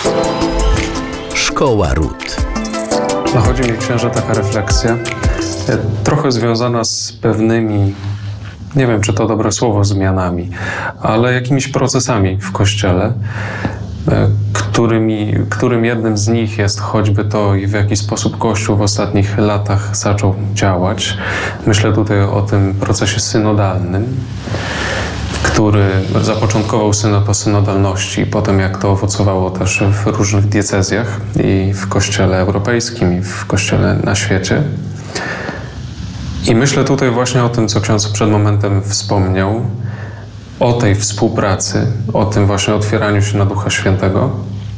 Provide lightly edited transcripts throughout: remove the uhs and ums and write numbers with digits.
Szkoła Ród. Nachodzi mi, księże, taka refleksja, trochę związana z pewnymi, nie wiem, czy to dobre słowo, zmianami, ale jakimiś procesami w Kościele, którym jednym z nich jest choćby to, w jaki sposób Kościół w ostatnich latach zaczął działać. Myślę tutaj o tym procesie synodalnym, który zapoczątkował synod o synodalności, potem jak to owocowało też w różnych diecezjach i w Kościele europejskim, i w Kościele na świecie. I myślę tutaj właśnie o tym, co ksiądz przed momentem wspomniał, o tej współpracy, o tym właśnie otwieraniu się na Ducha Świętego.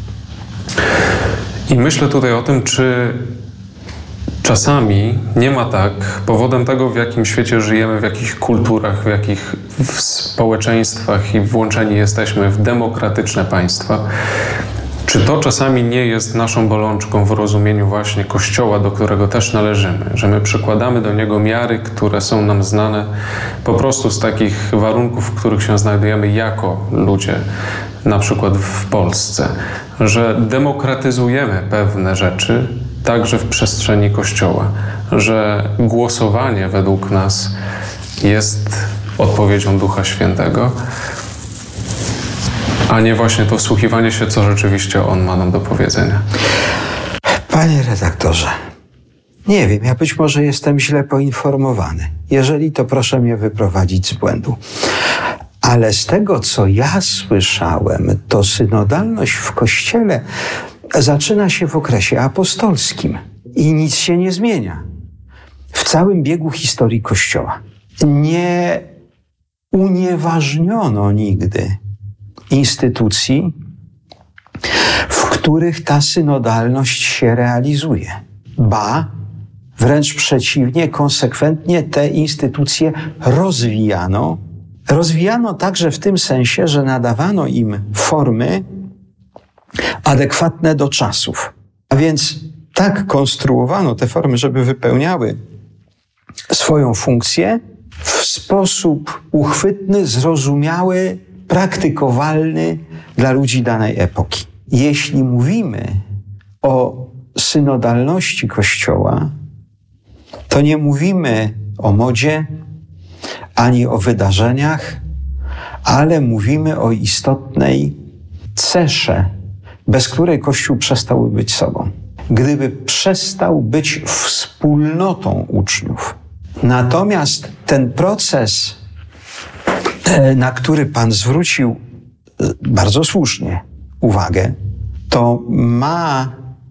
I myślę tutaj o tym, czy czasami nie ma tak, powodem tego, w jakim świecie żyjemy, w jakich kulturach, w jakich społeczeństwach i włączeni jesteśmy w demokratyczne państwa, czy to czasami nie jest naszą bolączką w rozumieniu właśnie Kościoła, do którego też należymy, że my przykładamy do niego miary, które są nam znane po prostu z takich warunków, w których się znajdujemy jako ludzie, na przykład w Polsce, że demokratyzujemy pewne rzeczy także w przestrzeni Kościoła, że głosowanie według nas jest odpowiedzią Ducha Świętego, a nie właśnie to wsłuchiwanie się, co rzeczywiście On ma nam do powiedzenia. Panie redaktorze, nie wiem, ja być może jestem źle poinformowany. Jeżeli to, proszę mnie wyprowadzić z błędu. Ale z tego, co ja słyszałem, to synodalność w Kościele zaczyna się w okresie apostolskim i nic się nie zmienia. W całym biegu historii Kościoła nie unieważniono nigdy instytucji, w których ta synodalność się realizuje. Ba, wręcz przeciwnie, konsekwentnie te instytucje rozwijano. Rozwijano także w tym sensie, że nadawano im formy adekwatne do czasów. A więc tak konstruowano te formy, żeby wypełniały swoją funkcję w sposób uchwytny, zrozumiały, praktykowalny dla ludzi danej epoki. Jeśli mówimy o synodalności Kościoła, to nie mówimy o modzie, ani o wydarzeniach, ale mówimy o istotnej cesze, bez której Kościół przestałby być sobą. Gdyby przestał być wspólnotą uczniów. Natomiast ten proces, na który Pan zwrócił bardzo słusznie uwagę, to ma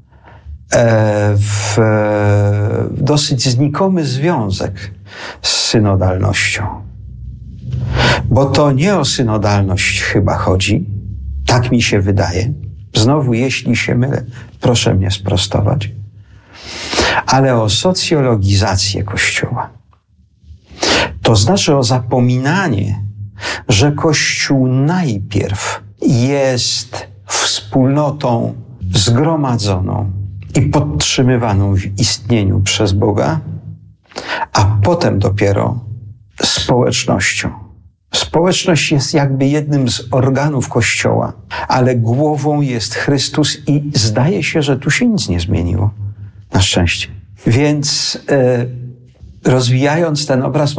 dosyć znikomy związek z synodalnością. Bo to nie o synodalność chyba chodzi, tak mi się wydaje. Znowu, jeśli się mylę, proszę mnie sprostować. Ale o socjologizację Kościoła. To znaczy o zapominanie, że Kościół najpierw jest wspólnotą zgromadzoną i podtrzymywaną w istnieniu przez Boga, a potem dopiero społecznością. Społeczność jest jakby jednym z organów Kościoła, ale głową jest Chrystus i zdaje się, że tu się nic nie zmieniło. Na szczęście. Więc rozwijając ten obraz,